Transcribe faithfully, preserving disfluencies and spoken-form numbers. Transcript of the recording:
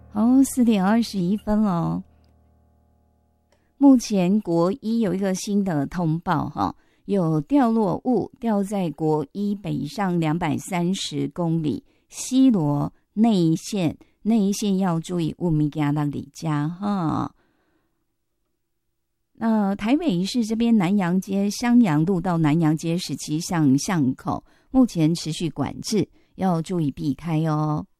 好，四点二十一分哦。目前国一有一个新的通报哈，有掉落物掉在国一北上两百三十公里西螺内线，内线要注意物米加让里家哈。那台北市这边南阳街襄阳路到南阳街十七巷巷口，目前持续管制，要注意避开哦。